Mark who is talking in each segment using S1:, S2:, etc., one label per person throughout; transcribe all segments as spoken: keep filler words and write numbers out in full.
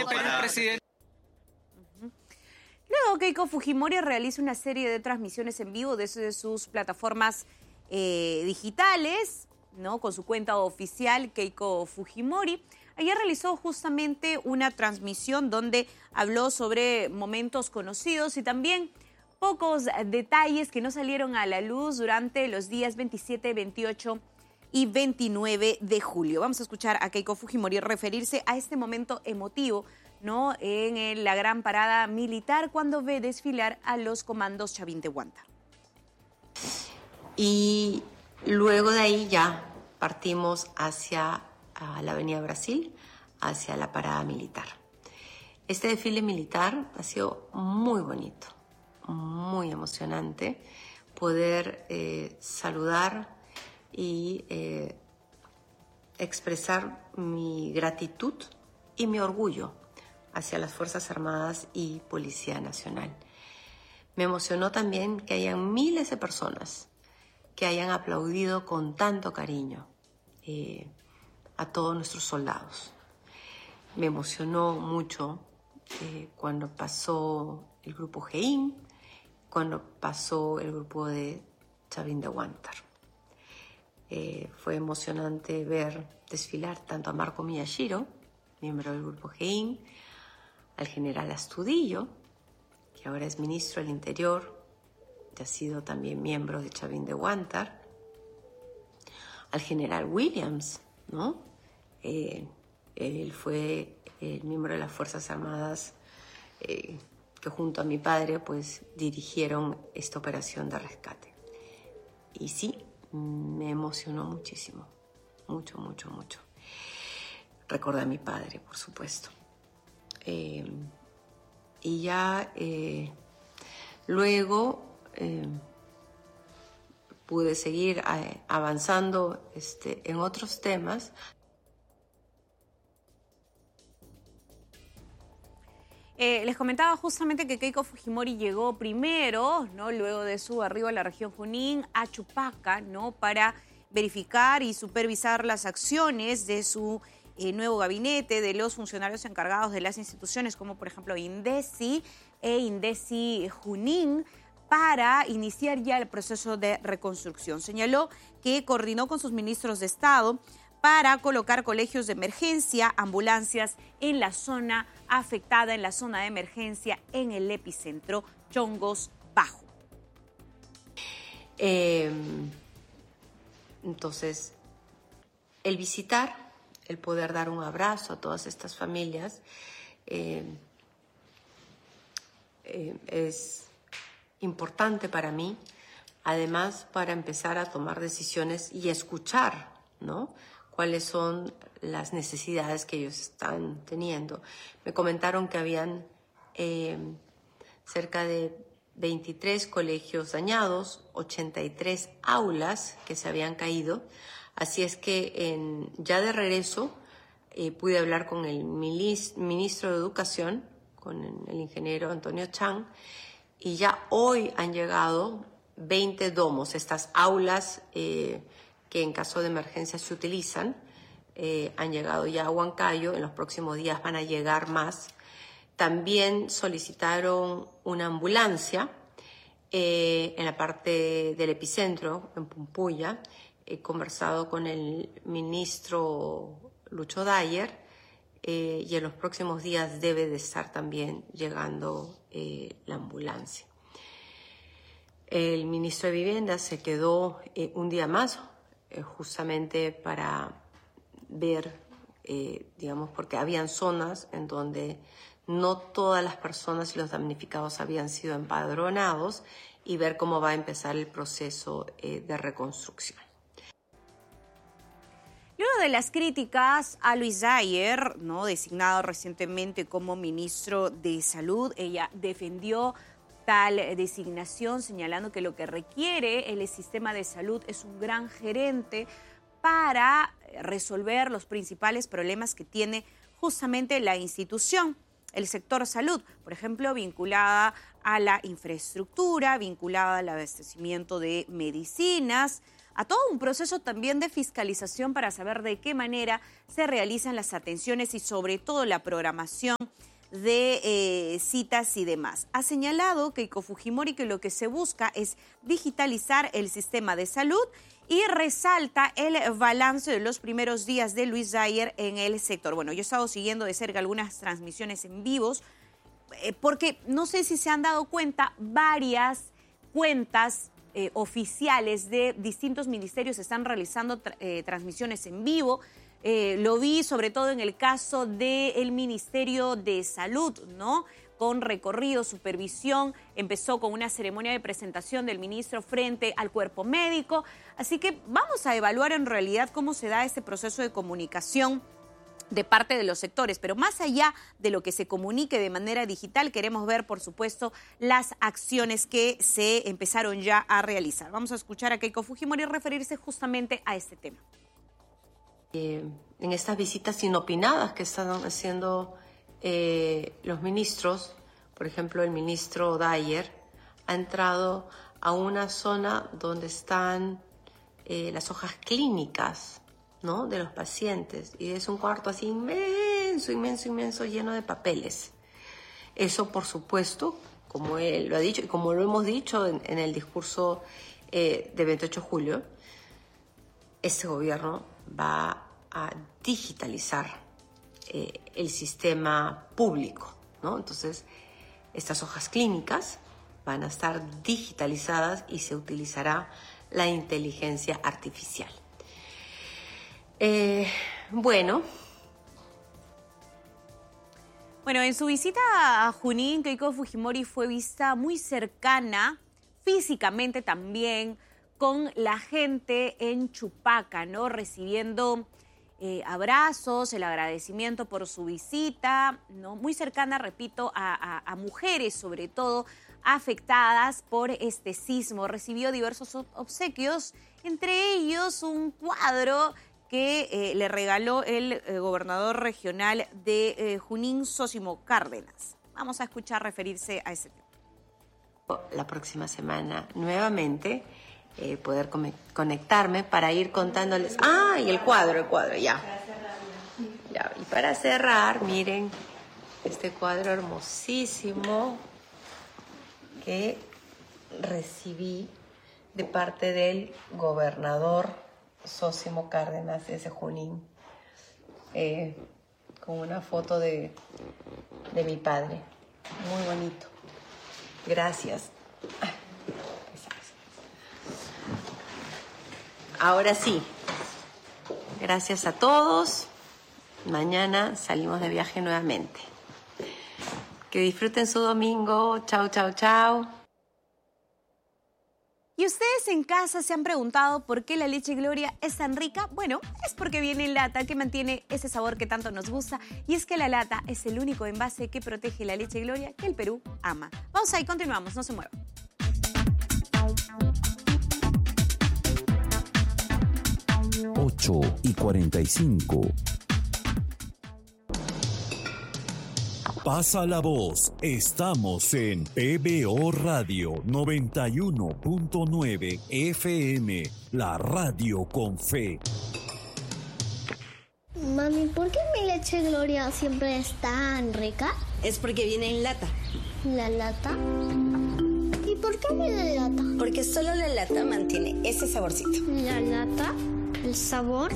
S1: para el presidente.
S2: Luego, Keiko Fujimori realiza una serie de transmisiones en vivo desde sus plataformas eh, digitales, ¿no? Con su cuenta oficial, Keiko Fujimori. Ayer realizó justamente una transmisión donde habló sobre momentos conocidos y también pocos detalles que no salieron a la luz durante los días veintisiete, veintiocho y veintinueve de julio. Vamos a escuchar a Keiko Fujimori referirse a este momento emotivo, ¿no? En el, la gran parada militar cuando ve desfilar a los comandos Chavín de Huanta.
S3: Y luego de ahí ya partimos hacia a la Avenida Brasil, hacia la parada militar. Este desfile militar ha sido muy bonito, muy emocionante poder eh, saludar y eh, expresar mi gratitud y mi orgullo hacia las Fuerzas Armadas y Policía Nacional. Me emocionó también que hayan miles de personas que hayan aplaudido con tanto cariño eh, a todos nuestros soldados. Me emocionó mucho eh, cuando pasó el grupo Gein, cuando pasó el grupo de Chavín de Huántar. Eh, fue emocionante ver desfilar tanto a Marco Miyashiro, miembro del grupo Gein, al general Astudillo, que ahora es ministro del Interior, que ha sido también miembro de Chavín de Huántar, al general Williams, ¿no? Eh, él fue el miembro de las Fuerzas Armadas eh, que junto a mi padre pues dirigieron esta operación de rescate. Y sí, me emocionó muchísimo, mucho, mucho, mucho. Recordé a mi padre, por supuesto. Eh, y ya eh, luego eh, pude seguir eh, avanzando este, en otros temas.
S2: Eh, les comentaba justamente que Keiko Fujimori llegó primero, ¿no? Luego de su arribo a la región Junín, a Chupaca, ¿no? Para verificar y supervisar las acciones de su eh, nuevo gabinete, de los funcionarios encargados de las instituciones, como por ejemplo INDECI e INDECI Junín, para iniciar ya el proceso de reconstrucción. Señaló que coordinó con sus ministros de Estado para colocar colegios de emergencia, ambulancias en la zona afectada, en la zona de emergencia, en el epicentro Chongos Bajo.
S3: Eh, entonces, el visitar, el poder dar un abrazo a todas estas familias, eh, eh, es importante para mí, además para empezar a tomar decisiones y escuchar, ¿no?, cuáles son las necesidades que ellos están teniendo. Me comentaron que habían eh, cerca de veintitrés colegios dañados, ochenta y tres aulas que se habían caído. Así es que en, ya de regreso eh, pude hablar con el ministro de Educación, con el ingeniero Antonio Chang, y ya hoy han llegado veinte domos, estas aulas eh, que en caso de emergencia se utilizan, eh, han llegado ya a Huancayo, en los próximos días van a llegar más. También solicitaron una ambulancia eh, en la parte del epicentro, en Pumpuya. He conversado con el ministro Lucho Dyer eh, y en los próximos días debe de estar también llegando eh, la ambulancia. El ministro de Vivienda se quedó eh, un día más, eh, justamente para ver, eh, digamos, porque habían zonas en donde no todas las personas y los damnificados habían sido empadronados, y ver cómo va a empezar el proceso eh, de reconstrucción.
S2: Luego de las críticas a Luis Dyer, ¿no?, designado recientemente como ministro de Salud, ella defendió tal designación, señalando que lo que requiere el sistema de salud es un gran gerente para resolver los principales problemas que tiene justamente la institución, el sector salud, por ejemplo, vinculada a la infraestructura, vinculada al abastecimiento de medicinas, a todo un proceso también de fiscalización para saber de qué manera se realizan las atenciones y sobre todo la programación de eh, citas y demás. Ha señalado Keiko Fujimori que lo que se busca es digitalizar el sistema de salud y resalta el balance de los primeros días de Luis Dyer en el sector. Bueno, yo he estado siguiendo de cerca algunas transmisiones en vivos eh, porque no sé si se han dado cuenta, varias cuentas eh, oficiales de distintos ministerios están realizando tra eh, transmisiones en vivo. Eh, lo vi sobre todo en el caso del Ministerio de Salud, ¿no? Con recorrido, supervisión, empezó con una ceremonia de presentación del ministro frente al cuerpo médico. Así que vamos a evaluar en realidad cómo se da este proceso de comunicación de parte de los sectores, pero más allá de lo que se comunique de manera digital, queremos ver, por supuesto, las acciones que se empezaron ya a realizar. Vamos a escuchar a Keiko Fujimori referirse justamente a este tema.
S3: Eh, en estas visitas inopinadas que están haciendo eh, los ministros, por ejemplo, el ministro Dyer ha entrado a una zona donde están eh, las hojas clínicas, ¿no?, de los pacientes, y es un cuarto así inmenso, inmenso, inmenso, lleno de papeles. Eso, por supuesto, como él lo ha dicho y como lo hemos dicho en, en el discurso eh, de veintiocho de julio, este gobierno va a digitalizar eh, el sistema público, ¿no? Entonces, estas hojas clínicas van a estar digitalizadas y se utilizará la inteligencia artificial. Eh, bueno.
S2: Bueno, en su visita a Junín, Keiko Fujimori fue vista muy cercana, físicamente también, con la gente en Chupaca, ¿no? Recibiendo eh, abrazos, el agradecimiento por su visita, ¿no? Muy cercana, repito, a, a, a mujeres, sobre todo, afectadas por este sismo. Recibió diversos obsequios, entre ellos un cuadro que eh, le regaló el eh, gobernador regional de eh, Junín, Zósimo Cárdenas. Vamos a escuchar referirse a ese tema.
S3: La próxima semana, nuevamente, Eh, poder conectarme para ir contándoles. Ah, y el cuadro, el cuadro, ya. ya. Y para cerrar, miren este cuadro hermosísimo que recibí de parte del gobernador Zósimo Cárdenas de Junín, eh, con una foto de, de mi padre. Muy bonito. Gracias. Ahora sí, gracias a todos. Mañana salimos de viaje nuevamente. Que disfruten su domingo. Chau, chau, chau.
S2: ¿Y ustedes en casa se han preguntado por qué la leche Gloria es tan rica? Bueno, es porque viene en lata, que mantiene ese sabor que tanto nos gusta. Y es que la lata es el único envase que protege la leche Gloria que el Perú ama. Vamos ahí, continuamos, no se muevan.
S1: ocho y cuarenta y cinco. Pasa la voz. Estamos en P B O Radio noventa y uno punto nueve F M, la radio con fe.
S4: Mami, ¿por qué mi leche Gloria siempre es tan rica?
S5: Es porque viene en lata.
S4: ¿La lata? ¿Y por qué viene en lata?
S5: Porque solo la lata mantiene ese saborcito.
S4: ¿La lata? ¿El sabor?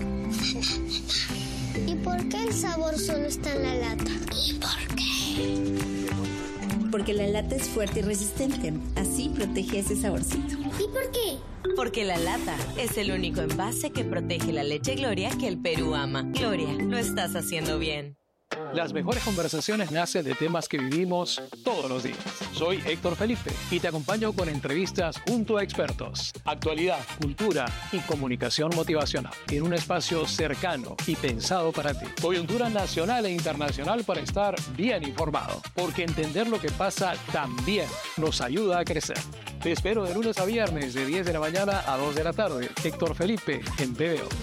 S4: ¿Y por qué el sabor solo está en la lata? ¿Y por qué?
S5: Porque la lata es fuerte y resistente. Así protege ese saborcito.
S4: ¿Y por qué?
S6: Porque la lata es el único envase que protege la leche Gloria que el Perú ama. Gloria, lo estás haciendo bien.
S7: Las mejores conversaciones nacen de temas que vivimos todos los días. Soy Héctor Felipe y te acompaño con entrevistas junto a expertos, actualidad, cultura y comunicación motivacional en un espacio cercano y pensado para ti. Coyuntura nacional e internacional para estar bien informado, porque entender lo que pasa también nos ayuda a crecer. Te espero de lunes a viernes de diez de la mañana a dos de la tarde. Héctor Felipe en P B O.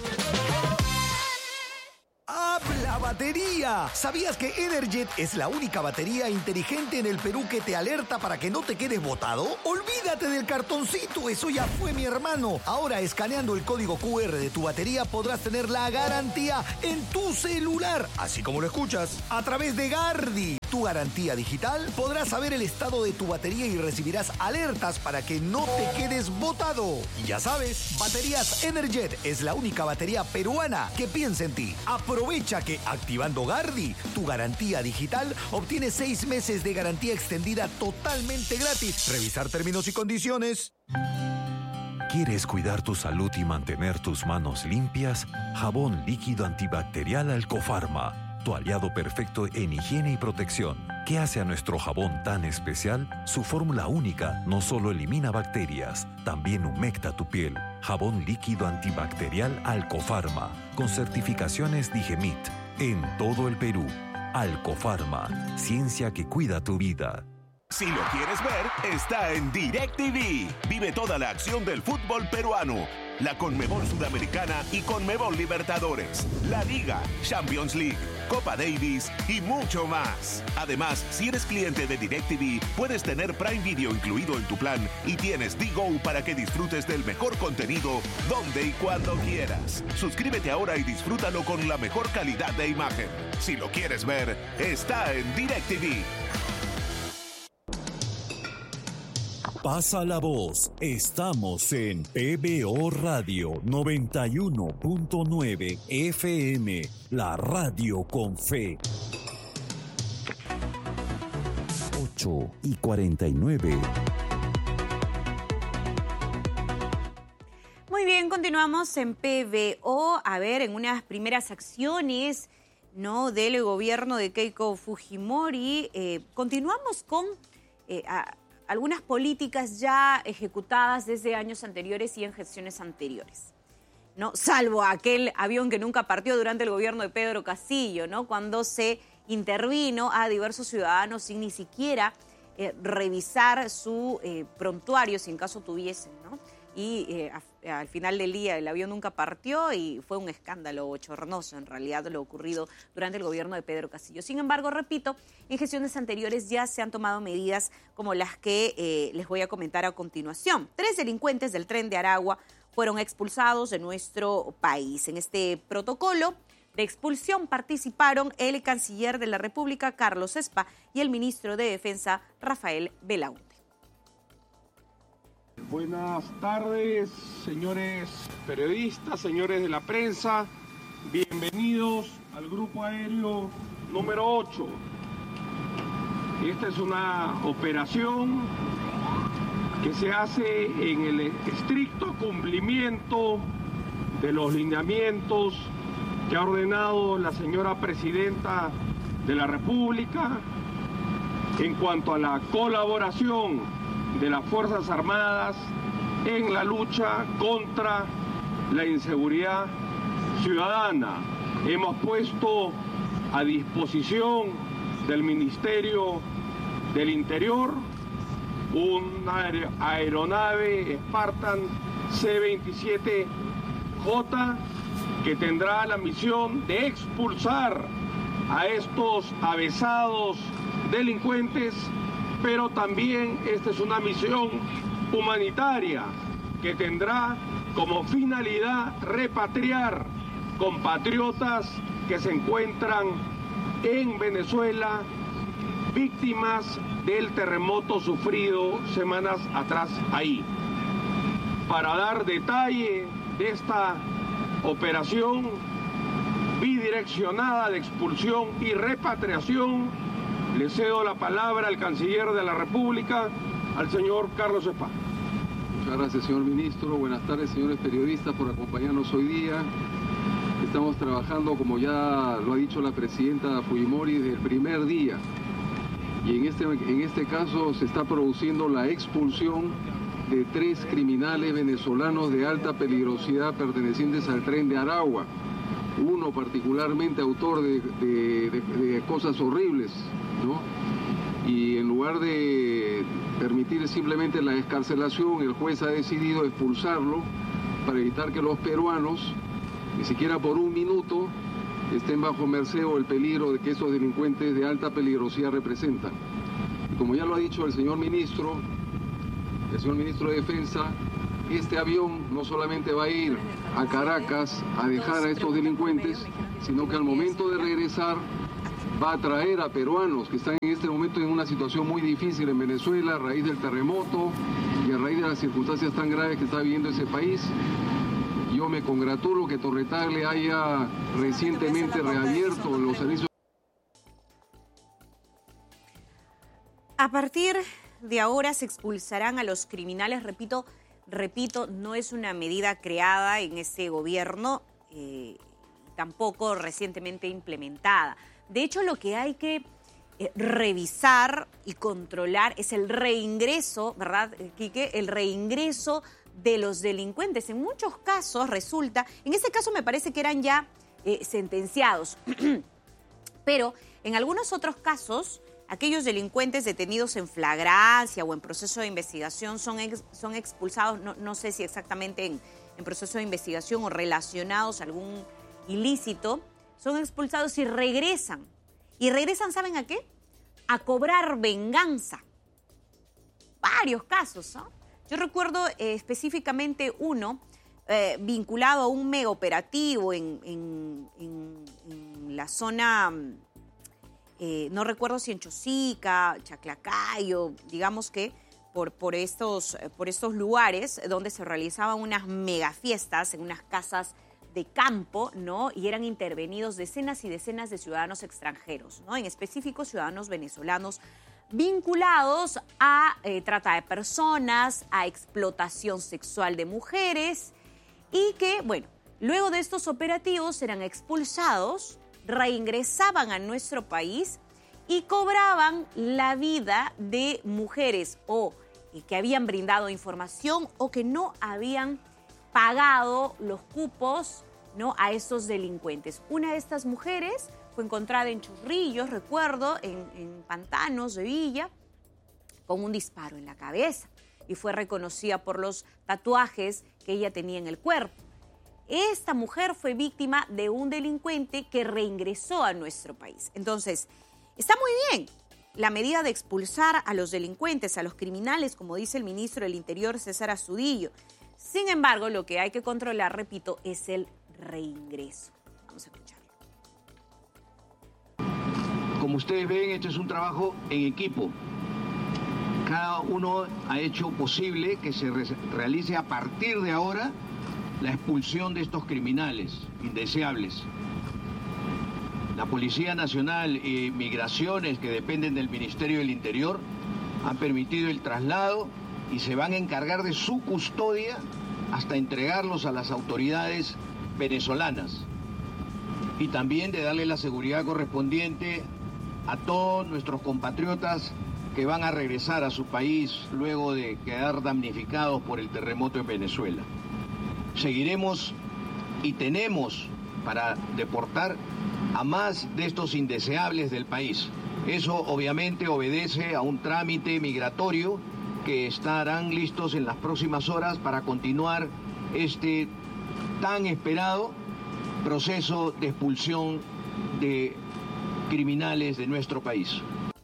S8: ¡La batería! ¿Sabías que Energet es la única batería inteligente en el Perú que te alerta para que no te quedes botado? ¡Olvídate del cartoncito! Eso ya fue, mi hermano. Ahora, escaneando el código Q R de tu batería, podrás tener la garantía en tu celular, así como lo escuchas, a través de Gardi, tu tu garantía digital, podrás saber el estado de tu batería y recibirás alertas para que no te quedes botado. Y ya sabes, Baterías Energet es la única batería peruana que piensa en ti. Aprovecha que activando Gardi, tu garantía digital, obtienes seis meses de garantía extendida totalmente gratis. Revisar términos y condiciones.
S1: ¿Quieres cuidar tu salud y mantener tus manos limpias? Jabón líquido antibacterial Alcofarma, tu aliado perfecto en higiene y protección. ¿Qué hace a nuestro jabón tan especial? Su fórmula única no solo elimina bacterias, también humecta tu piel. Jabón líquido antibacterial Alcofarma, con certificaciones Digemit, en todo el Perú. Alcofarma, ciencia que cuida tu vida.
S9: Si lo quieres ver, está en DirecTV. Vive toda la acción del fútbol peruano, la Conmebol Sudamericana y Conmebol Libertadores, la Liga, Champions League, Copa Davis y mucho más. Además, si eres cliente de DirecTV, puedes tener Prime Video incluido en tu plan y tienes D-Go para que disfrutes del mejor contenido donde y cuando quieras. Suscríbete ahora y disfrútalo con la mejor calidad de imagen. Si lo quieres ver, está en DirecTV.
S1: Pasa la voz. Estamos en P B O Radio noventa y uno punto nueve F M, la radio con fe. ocho y cuarenta y nueve.
S2: Muy bien, continuamos en P B O. A ver, en unas primeras acciones, ¿no?, del gobierno de Keiko Fujimori, eh, continuamos con eh, a, algunas políticas ya ejecutadas desde años anteriores y en gestiones anteriores, ¿no? Salvo aquel avión que nunca partió durante el gobierno de Pedro Castillo, ¿no?, cuando se intervino a diversos ciudadanos sin ni siquiera eh, revisar su eh, prontuario, si en caso tuviesen, ¿no? Y eh, a, al final del día el avión nunca partió y fue un escándalo bochornoso, en realidad, lo ocurrido durante el gobierno de Pedro Castillo. Sin embargo, repito, en gestiones anteriores ya se han tomado medidas como las que eh, les voy a comentar a continuación. Tres delincuentes del Tren de Aragua fueron expulsados de nuestro país. En este protocolo de expulsión participaron el canciller de la República, Carlos Espa, y el ministro de Defensa, Rafael Belaúnde.
S10: Buenas tardes, señores periodistas, señores de la prensa. Bienvenidos al Grupo Aéreo número ocho. Esta es una operación que se hace en el estricto cumplimiento de los lineamientos que ha ordenado la señora Presidenta de la República en cuanto a la colaboración de las Fuerzas Armadas en la lucha contra la inseguridad ciudadana. Hemos puesto a disposición del Ministerio del Interior una aeronave Spartan C veintisiete J que tendrá la misión de expulsar a estos avesados delincuentes, pero también esta es una misión humanitaria que tendrá como finalidad repatriar compatriotas que se encuentran en Venezuela víctimas del terremoto sufrido semanas atrás ahí. Para dar detalle de esta operación bidireccionada de expulsión y repatriación, le cedo la palabra al canciller de la República, al señor Carlos Espa.
S11: Muchas gracias, señor ministro. Buenas tardes, señores periodistas, por acompañarnos hoy día. Estamos trabajando, como ya lo ha dicho la presidenta Fujimori, desde el primer día. Y en este, en este caso se está produciendo la expulsión de tres criminales venezolanos de alta peligrosidad pertenecientes al Tren de Aragua. Uno particularmente autor de, de, de, de cosas horribles, ¿no? Y en lugar de permitir simplemente la excarcelación, el juez ha decidido expulsarlo para evitar que los peruanos, ni siquiera por un minuto, estén bajo merced o el peligro de que esos delincuentes de alta peligrosidad representan. Y como ya lo ha dicho el señor ministro, el señor ministro de Defensa, este avión no solamente va a ir a Caracas a dejar a estos delincuentes, sino que al momento de regresar va a atraer a peruanos que están en este momento en una situación muy difícil en Venezuela a raíz del terremoto y a raíz de las circunstancias tan graves que está viviendo ese país. Yo me congratulo que Torre Tagle haya recientemente reabierto los servicios.
S2: A partir de ahora se expulsarán a los criminales, repito, repito, no es una medida creada en ese gobierno, eh, tampoco recientemente implementada. De hecho, lo que hay que eh, revisar y controlar es el reingreso, ¿verdad, Quique? El reingreso de los delincuentes. En muchos casos resulta, en este caso me parece que eran ya eh, sentenciados, pero en algunos otros casos, aquellos delincuentes detenidos en flagrancia o en proceso de investigación son, ex, son expulsados, no, no sé si exactamente en, en proceso de investigación o relacionados a algún ilícito, son expulsados y regresan. ¿Y regresan, saben a qué? A cobrar venganza. Varios casos, ¿no? Yo recuerdo eh, específicamente uno eh, vinculado a un mega operativo en, en, en, en la zona, eh, no recuerdo si en Chosica, Chaclacayo, digamos que por, por, estos, por estos lugares donde se realizaban unas mega fiestas en unas casas de campo, ¿no? Y eran intervenidos decenas y decenas de ciudadanos extranjeros, ¿no? En específico ciudadanos venezolanos vinculados a eh, trata de personas, a explotación sexual de mujeres y que, bueno, luego de estos operativos eran expulsados, reingresaban a nuestro país y cobraban la vida de mujeres o eh, que habían brindado información o que no habían pagado los cupos, ¿no?, a esos delincuentes. Una de estas mujeres fue encontrada en Chorrillos, recuerdo, en, en Pantanos de Villa, con un disparo en la cabeza y fue reconocida por los tatuajes que ella tenía en el cuerpo. Esta mujer fue víctima de un delincuente que reingresó a nuestro país. Entonces, está muy bien la medida de expulsar a los delincuentes, a los criminales, como dice el ministro del Interior, César Astudillo. Sin embargo, lo que hay que controlar, repito, es el reingreso. Vamos a escucharlo.
S12: Como ustedes ven, esto es un trabajo en equipo. Cada uno ha hecho posible que se re- realice a partir de ahora la expulsión de estos criminales indeseables. La Policía Nacional y Migraciones, que dependen del Ministerio del Interior, han permitido el traslado y se van a encargar de su custodia hasta entregarlos a las autoridades venezolanas y también de darle la seguridad correspondiente a todos nuestros compatriotas que van a regresar a su país luego de quedar damnificados por el terremoto en Venezuela. Seguiremos y tenemos para deportar a más de estos indeseables del país. Eso obviamente obedece a un trámite migratorio que estarán listos en las próximas horas para continuar este tan esperado proceso de expulsión de criminales de nuestro país.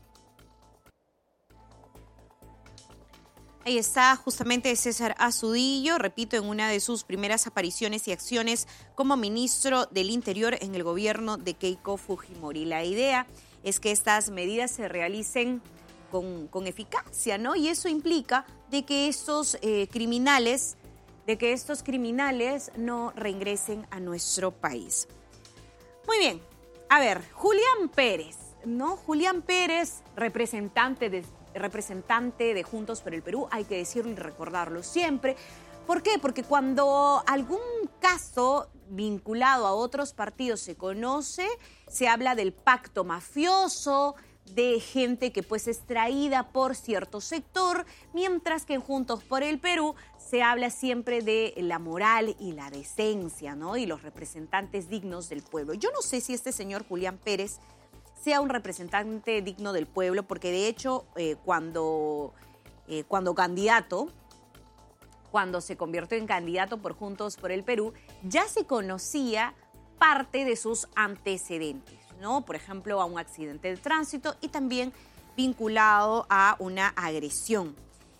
S2: Ahí está justamente César Astudillo, repito, en una de sus primeras apariciones y acciones como ministro del Interior en el gobierno de Keiko Fujimori. La idea es que estas medidas se realicen con, con eficacia, ¿no? Y eso implica de que estos eh, criminales, de que estos criminales no reingresen a nuestro país. Muy bien, a ver, Julián Pérez, ¿no? Julián Pérez, representante de representante de Juntos por el Perú, hay que decirlo y recordarlo siempre. ¿Por qué? Porque cuando algún caso vinculado a otros partidos se conoce, se habla del pacto mafioso, de gente que pues es traída por cierto sector, mientras que en Juntos por el Perú se habla siempre de la moral y la decencia, ¿no? Y los representantes dignos del pueblo. Yo no sé si este señor Julián Pérez sea un representante digno del pueblo, porque de hecho eh, cuando, eh, cuando candidato, cuando se convirtió en candidato por Juntos por el Perú, ya se conocía parte de sus antecedentes, ¿no? Por ejemplo, a un accidente de tránsito y también vinculado a una agresión.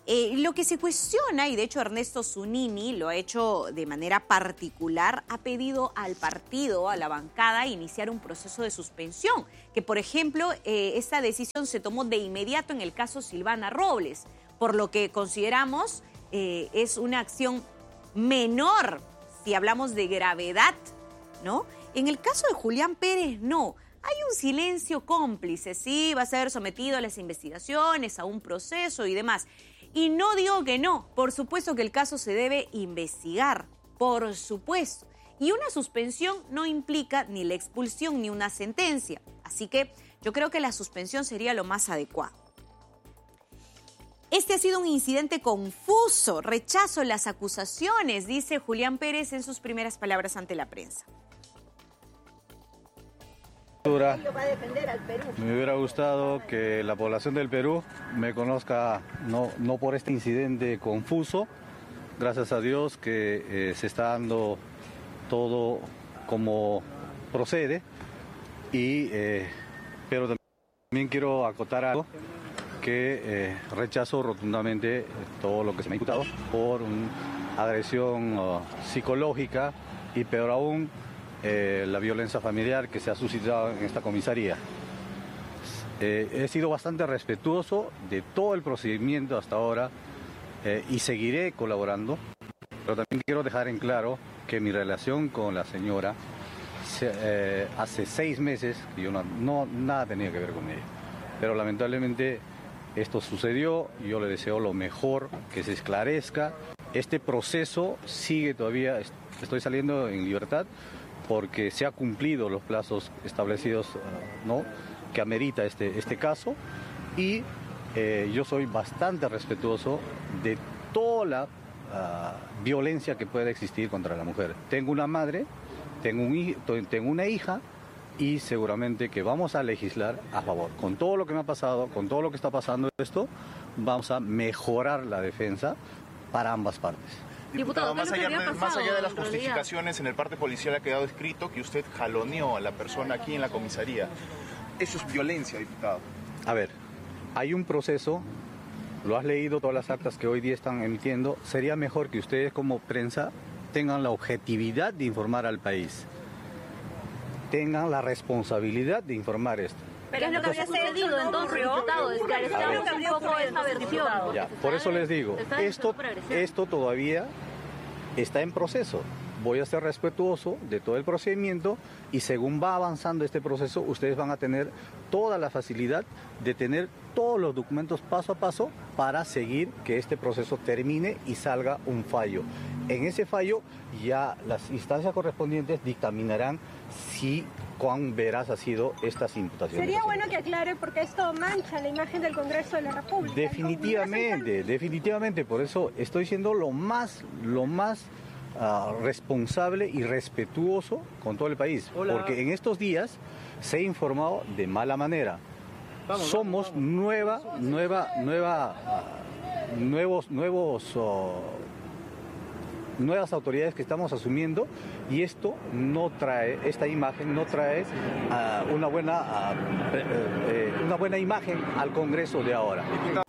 S2: Eh, lo que se cuestiona, y de hecho Ernesto Zunini lo ha hecho de manera particular, ha pedido al partido, a la bancada, iniciar un proceso de suspensión. Que, por ejemplo, eh, esta decisión se tomó de inmediato en el caso Silvana Robles, por lo que consideramos eh, es una acción menor si hablamos de gravedad, ¿no? En el caso de Julián Pérez, no. Hay un silencio cómplice, sí, va a ser sometido a las investigaciones, a un proceso y demás. Y no digo que no, por supuesto que el caso se debe investigar, por supuesto. Y una suspensión no implica ni la expulsión ni una sentencia. Así que yo creo que la suspensión sería lo más adecuado. Este ha sido un incidente confuso, rechazo las acusaciones, dice Julián Pérez en sus primeras palabras ante la prensa.
S13: Me hubiera gustado que la población del Perú me conozca no, no por este incidente confuso. Gracias a Dios que eh, se está dando todo como procede. Y, eh, pero también quiero acotar algo, que eh, rechazo rotundamente todo lo que se me ha imputado por una agresión uh, psicológica y peor aún, Eh, la violencia familiar que se ha suscitado en esta comisaría. Eh, he sido bastante respetuoso de todo el procedimiento hasta ahora eh, y seguiré colaborando, pero también quiero dejar en claro que mi relación con la señora se, eh, hace seis meses que yo no, no nada tenía que ver con ella, pero lamentablemente esto sucedió. Yo le deseo lo mejor, que se esclarezca. Este proceso sigue todavía, estoy saliendo en libertad porque se ha cumplido los plazos establecidos, ¿no?, que amerita este, este caso, y eh, yo soy bastante respetuoso de toda la uh, violencia que pueda existir contra la mujer. Tengo una madre, tengo, un, tengo una hija, y seguramente que vamos a legislar a favor. Con todo lo que me ha pasado, con todo lo que está pasando esto, vamos a mejorar la defensa para ambas partes.
S14: Diputado, más allá, más allá de las justificaciones, en el parte policial ha quedado escrito que usted jaloneó a la persona aquí en la comisaría. Eso es violencia, diputado.
S13: A ver, hay un proceso, lo has leído todas las actas que hoy día están emitiendo. Sería mejor que ustedes como prensa tengan la objetividad de informar al país, tengan la responsabilidad de informar esto.
S15: Pero es lo que habría cedido entonces, diputado, esclarecemos un poco esta versión.
S13: Ya, por eso les digo, esto, esto todavía está en proceso. Voy a ser respetuoso de todo el procedimiento y según va avanzando este proceso, ustedes van a tener toda la facilidad de tener todos los documentos paso a paso para seguir que este proceso termine y salga un fallo. En ese fallo ya las instancias correspondientes dictaminarán si cuán veraz ha sido estas imputaciones.
S15: Sería bueno que aclare porque esto mancha la imagen del Congreso de la República.
S13: Definitivamente, definitivamente, por eso estoy siendo lo más, lo más uh, responsable y respetuoso con todo el país. Hola. Porque en estos días se ha informado de mala manera. Vamos, Somos vamos, vamos. nueva, nueva, nueva, uh, nuevos, nuevos... Uh, nuevas autoridades que estamos asumiendo, y esto no trae, esta imagen no trae uh, una buena uh, eh, eh, una buena imagen al Congreso de ahora.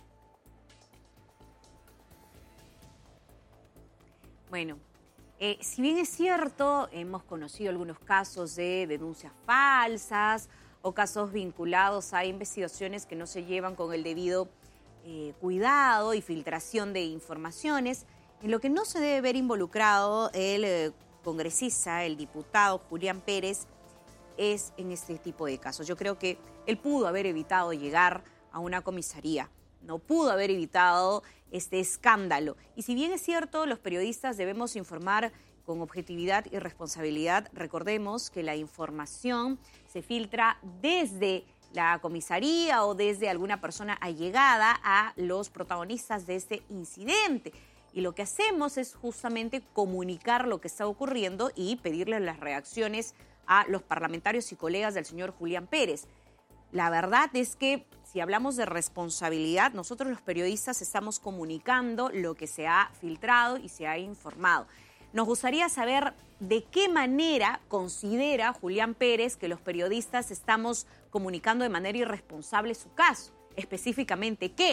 S2: Bueno, eh, si bien es cierto, hemos conocido algunos casos de denuncias falsas o casos vinculados a investigaciones que no se llevan con el debido eh, cuidado y filtración de informaciones, en lo que no se debe ver involucrado el eh, congresista, el diputado Julián Pérez, es en este tipo de casos. Yo creo que él pudo haber evitado llegar a una comisaría, no pudo haber evitado este escándalo. Y si bien es cierto, los periodistas debemos informar con objetividad y responsabilidad, recordemos que la información se filtra desde la comisaría o desde alguna persona allegada a los protagonistas de este incidente. Y lo que hacemos es justamente comunicar lo que está ocurriendo y pedirle las reacciones a los parlamentarios y colegas del señor Julián Pérez. La verdad es que si hablamos de responsabilidad, nosotros los periodistas estamos comunicando lo que se ha filtrado y se ha informado. Nos gustaría saber de qué manera considera Julián Pérez que los periodistas estamos comunicando de manera irresponsable su caso. Específicamente, ¿qué?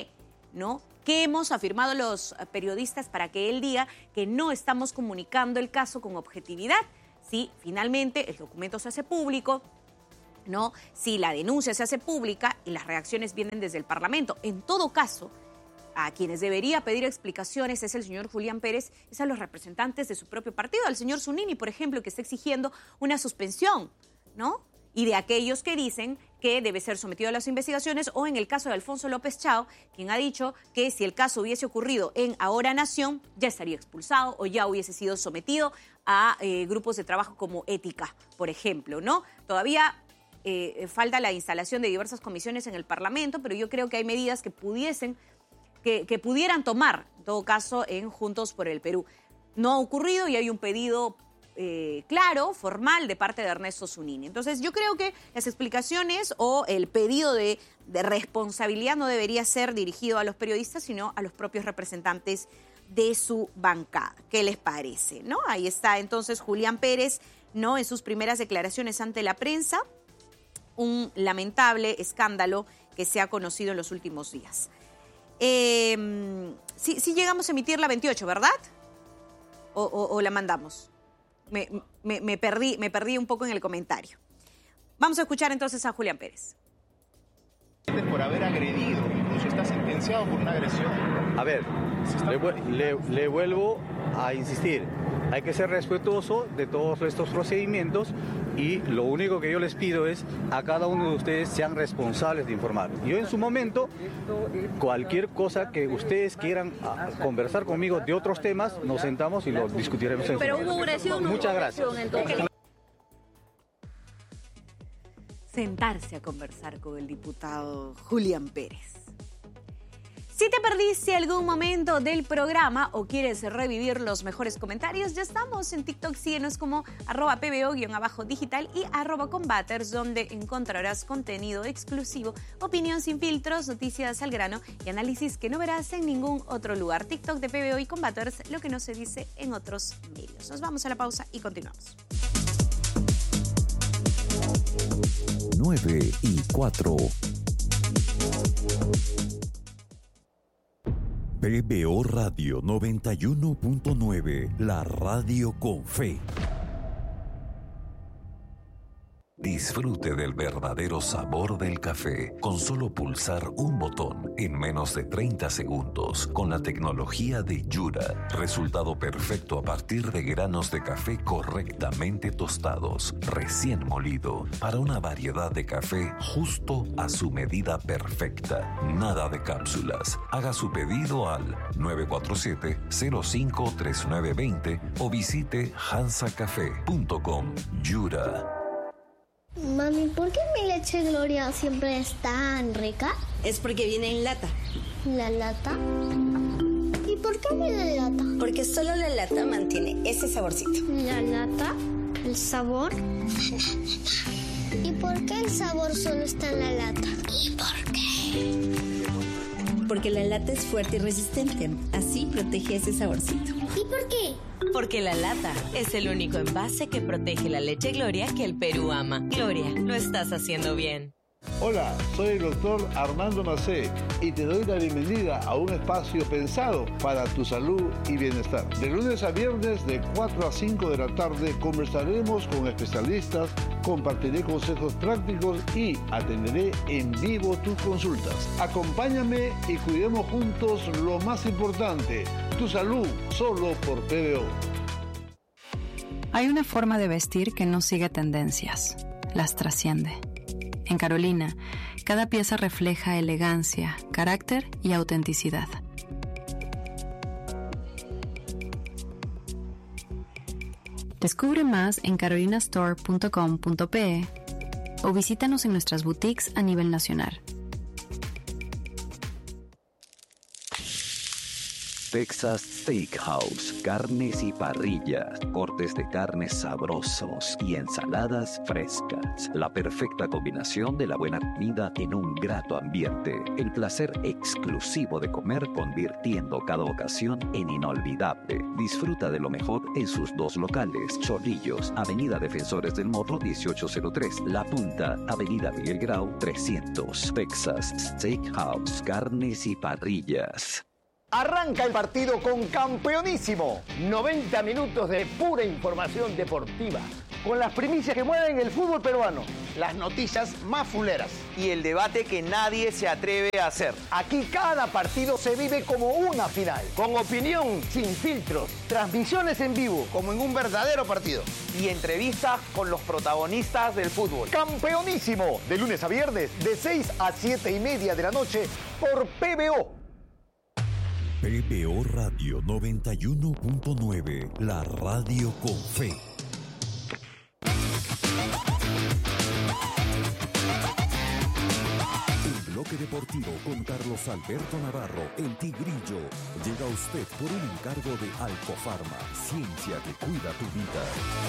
S2: ¿no? ¿Qué hemos afirmado los periodistas para que él diga que no estamos comunicando el caso con objetividad? Si finalmente el documento se hace público, ¿no? Si la denuncia se hace pública y las reacciones vienen desde el Parlamento. En todo caso, a quienes debería pedir explicaciones es el señor Julián Pérez, es a los representantes de su propio partido, al señor Zunini, por ejemplo, que está exigiendo una suspensión, ¿no? Y de aquellos que dicen que debe ser sometido a las investigaciones, o en el caso de Alfonso López Chao, quien ha dicho que si el caso hubiese ocurrido en Ahora Nación, ya estaría expulsado o ya hubiese sido sometido a eh, grupos de trabajo como Ética, por ejemplo, ¿no? Todavía eh, falta la instalación de diversas comisiones en el Parlamento, pero yo creo que hay medidas que pudiesen, que, que pudieran tomar, en todo caso, en Juntos por el Perú. No ha ocurrido y hay un pedido Eh, claro, formal de parte de Ernesto Zunini. Entonces yo creo que las explicaciones o el pedido de, de responsabilidad no debería ser dirigido a los periodistas, sino a los propios representantes de su bancada. ¿Qué les parece? ¿No? Ahí está entonces Julián Pérez, ¿no? En sus primeras declaraciones ante la prensa, un lamentable escándalo que se ha conocido en los últimos días. Eh, sí, sí llegamos a emitir la veintiocho, ¿verdad? ¿O, o, o la mandamos? Me, me, me, perdí, me perdí un poco en el comentario. Vamos a escuchar entonces a Julián Pérez.
S14: Por haber agredido, incluso está sentenciado por una agresión.
S13: A ver, le, le, le vuelvo a insistir. Hay que ser respetuoso de todos estos procedimientos y lo único que yo les pido es a cada uno de ustedes sean responsables de informar. Yo en su momento, cualquier cosa que ustedes quieran conversar conmigo de otros temas, nos sentamos y lo discutiremos en su momento.
S15: Pero hubo agresión,
S13: Muchas gracias.
S15: Entonces.
S2: Sentarse a conversar con el diputado Julián Pérez. Si te perdiste algún momento del programa o quieres revivir los mejores comentarios, ya estamos en TikTok. Síguenos como arroba pbo-digital y arroba combaters, donde encontrarás contenido exclusivo, opinión sin filtros, noticias al grano y análisis que no verás en ningún otro lugar. TikTok de P B O y Combaters, lo que no se dice en otros medios. Nos vamos a la pausa y continuamos.
S1: nueve y cuatro. P B O Radio noventa y uno punto nueve, la radio con fe. Disfrute del verdadero sabor del café con solo pulsar un botón en menos de treinta segundos con la tecnología de Yura. Resultado perfecto a partir de granos de café correctamente tostados, recién molido, para una variedad de café justo a su medida perfecta. Nada de cápsulas. Haga su pedido al nueve cuatro siete, cero cinco tres nueve dos cero o visite hansa café punto com. Yura.
S4: Mami, ¿por qué mi leche Gloria siempre es tan rica?
S5: Es porque viene en lata.
S4: ¿La lata? ¿Y por qué viene en lata?
S5: Porque solo la lata mantiene ese saborcito.
S4: ¿La lata? ¿El sabor? ¿Y por qué el sabor solo está en la lata? ¿Y por qué?
S5: Porque la lata es fuerte y resistente. Así protege ese saborcito.
S4: ¿Y por qué?
S6: Porque la lata es el único envase que protege la leche Gloria que el Perú ama. Gloria, lo estás haciendo bien.
S16: Hola, soy el doctor Armando Macé y te doy la bienvenida a un espacio pensado para tu salud y bienestar. De lunes a viernes de cuatro a cinco de la tarde conversaremos con especialistas, compartiré consejos prácticos y atenderé en vivo tus consultas. Acompáñame y cuidemos juntos lo más importante, tu salud, solo por P B O.
S17: Hay una forma de vestir que no sigue tendencias, las trasciende. En Carolina, cada pieza refleja elegancia, carácter y autenticidad. Descubre más en carolina store punto com punto pe o visítanos en nuestras boutiques a nivel nacional.
S18: Texas Steakhouse, carnes y parrillas, cortes de carnes sabrosos y ensaladas frescas. La perfecta combinación de la buena comida en un grato ambiente. El placer exclusivo de comer convirtiendo cada ocasión en inolvidable. Disfruta de lo mejor en sus dos locales. Chorrillos, Avenida Defensores del Morro dieciocho cero tres. La Punta, Avenida Miguel Grau trescientos. Texas Steakhouse, carnes y parrillas.
S8: Arranca el partido con Campeonísimo. noventa minutos de pura información deportiva, con las primicias que mueven el fútbol peruano, las noticias más fuleras
S19: y el debate que nadie se atreve a hacer.
S8: Aquí cada partido se vive como una final, con opinión sin filtros, transmisiones en vivo, como en un verdadero partido,
S19: y entrevistas con los protagonistas del fútbol.
S8: Campeonísimo, de lunes a viernes, de seis a siete y media de la noche, por P B O.
S1: P B O Radio noventa y uno punto nueve, la radio con fe. El bloque deportivo con Carlos Alberto Navarro, el Tigrillo, llega a usted por un encargo de Alcofarma, ciencia que cuida tu vida.